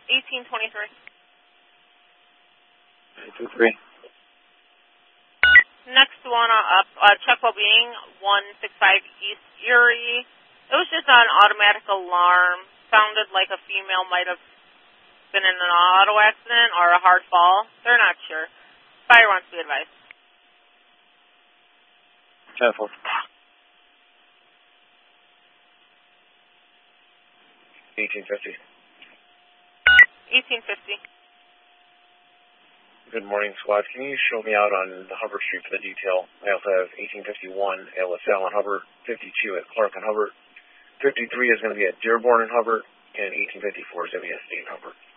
1823. 23. Next one up, check well-being, 165 East Erie. It was just an automatic alarm. Sounded like a female might have been in an auto accident or a hard fall. They're not sure. Fire wants to be advised. 10-4. 1850. 1850. Good morning, squad. Can you show me out on the Hubbard Street for the detail? I also have 1851 at LaSalle and Hubbard, 52 at Clark and Hubbard, 53 is going to be at Dearborn and Hubbard, and 1854 is going to be at State and Hubbard.